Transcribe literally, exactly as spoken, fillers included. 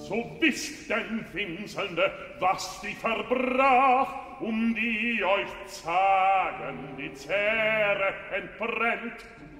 so wisst denn, Winselnde, was die verbrach, um die euch zagen die Zähre entbrennt.